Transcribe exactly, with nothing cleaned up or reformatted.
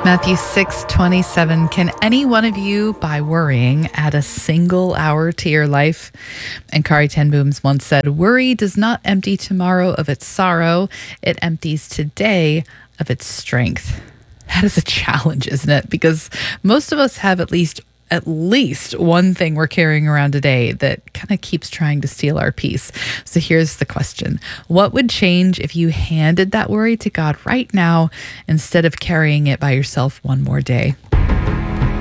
Matthew six twenty-seven. Can any one of you, by worrying, add a single hour to your life? And Kari ten Booms once said, worry does not empty tomorrow of its sorrow. It empties today of its strength. That is a challenge, isn't it? Because most of us have at least at least one thing we're carrying around today that kind of keeps trying to steal our peace. So here's the question. What would change if you handed that worry to God right now instead of carrying it by yourself one more day?